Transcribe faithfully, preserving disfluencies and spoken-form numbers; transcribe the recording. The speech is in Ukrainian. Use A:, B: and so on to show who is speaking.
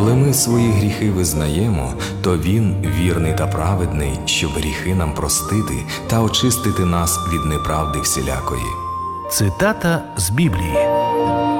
A: Коли ми свої гріхи визнаємо, то Він вірний та праведний, щоб гріхи нам простити та очистити нас від неправди всілякої.
B: Цитата з Біблії.